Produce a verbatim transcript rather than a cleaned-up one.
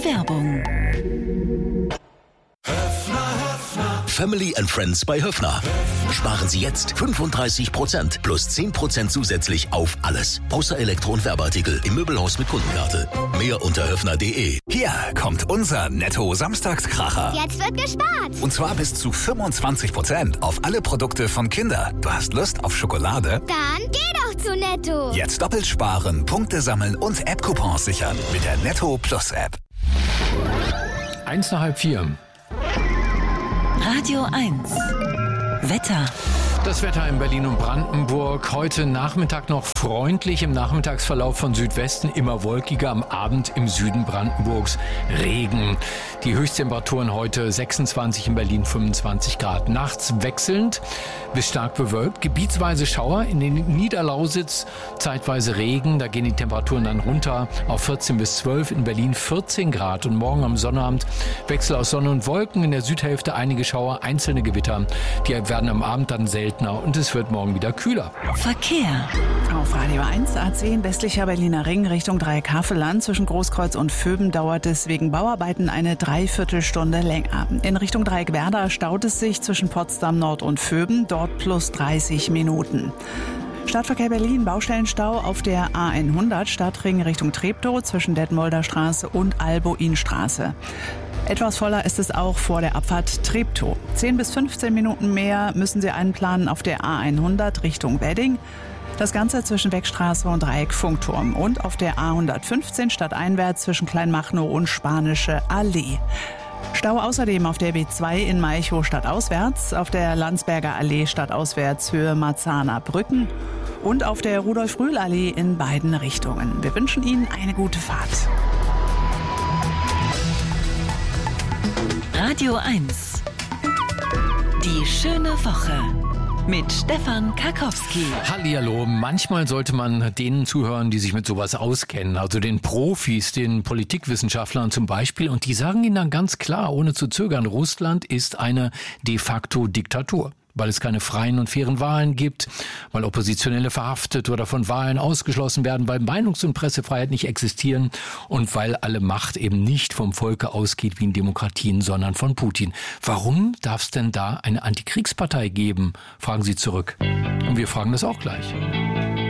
Werbung. Family and Friends bei Höffner. Sparen Sie jetzt fünfunddreißig Prozent plus zehn Prozent zusätzlich auf alles. Außer Elektro- und Werbeartikel im Möbelhaus mit Kundenkarte. Mehr unter höffner punkt de. Hier kommt unser Netto-Samstagskracher. Jetzt wird gespart. Und zwar bis zu fünfundzwanzig Prozent auf alle Produkte von Kinder. Du hast Lust auf Schokolade? Dann geh doch zu Netto. Jetzt doppelt sparen, Punkte sammeln und App-Coupons sichern mit der Netto Plus App. Eins nach halb vier. Radio eins. Wetter. Das Wetter in Berlin und Brandenburg. Heute Nachmittag noch freundlich, im Nachmittagsverlauf von Südwesten immer wolkiger, am Abend im Süden Brandenburgs Regen. Die Höchsttemperaturen heute sechsundzwanzig, in Berlin fünfundzwanzig Grad. Nachts wechselnd bis stark bewölkt, gebietsweise Schauer, in den Niederlausitz zeitweise Regen. Da gehen die Temperaturen dann runter auf vierzehn bis zwölf, in Berlin vierzehn Grad. Und morgen am Sonnabend Wechsel aus Sonne und Wolken, in der Südhälfte einige Schauer, einzelne Gewitter. Die werden am Abend dann selten. Und es wird morgen wieder kühler. Verkehr. Auf Radio eins, A zehn, westlicher Berliner Ring, Richtung Dreieck-Havelland. Zwischen Großkreuz und Vöben dauert es wegen Bauarbeiten eine Dreiviertelstunde länger. In Richtung Dreieck-Werder staut es sich zwischen Potsdam Nord und Vöben, dort plus dreißig Minuten. Stadtverkehr Berlin, Baustellenstau auf der A hundert, Stadtring Richtung Treptow zwischen Detmolder Straße und Alboinstraße. Etwas voller ist es auch vor der Abfahrt Treptow. zehn bis fünfzehn Minuten mehr müssen Sie einplanen auf der A hundert Richtung Wedding. Das Ganze zwischen Beckstraße und Dreieck-Funkturm. Und auf der A hundertfünfzehn stadteinwärts zwischen Kleinmachnow und Spanische Allee. Stau außerdem auf der B zwei in Malchow stadtauswärts, auf der Landsberger Allee stadtauswärts Höhe Marzahner Brücken und auf der Rudolf-Rühl-Allee in beiden Richtungen. Wir wünschen Ihnen eine gute Fahrt. Radio eins. Die schöne Woche. Mit Stefan Karkowski. Hallihallo, manchmal sollte man denen zuhören, die sich mit sowas auskennen, also den Profis, den Politikwissenschaftlern zum Beispiel, und die sagen ihnen dann ganz klar, ohne zu zögern, Russland ist eine de facto Diktatur. Weil es keine freien und fairen Wahlen gibt, weil Oppositionelle verhaftet oder von Wahlen ausgeschlossen werden, weil Meinungs- und Pressefreiheit nicht existieren und weil alle Macht eben nicht vom Volke ausgeht wie in Demokratien, sondern von Putin. Warum darf es denn da eine Antikriegspartei geben, fragen Sie zurück. Und wir fragen das auch gleich.